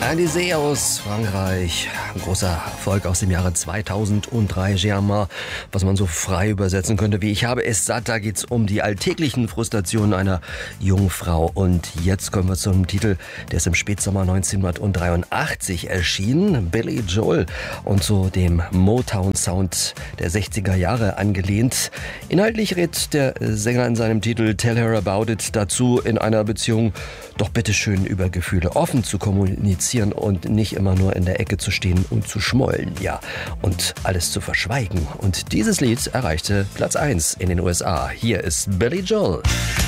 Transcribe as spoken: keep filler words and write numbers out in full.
Alizée aus Frankreich. Ein großer Erfolg aus dem Jahre zweitausenddrei. Germain, was man so frei übersetzen könnte wie: Ich habe es satt. Da geht's um die alltäglichen Frustrationen einer jungen Frau. Und jetzt kommen wir zum Titel, der ist im Spätsommer neunzehnhundertdreiundachtzig erschienen. Billy Joel, und so dem Motown-Sound der sechziger Jahre angelehnt. Inhaltlich rät der Sänger in seinem Titel Tell Her About It dazu, in einer Beziehung doch bitteschön über Gefühle offen zu kommunizieren und nicht immer nur in der Ecke zu stehen und zu schmollen, ja, und alles zu verschweigen. Und dieses Lied erreichte Platz eins in den U S A. Hier ist Billy Joel.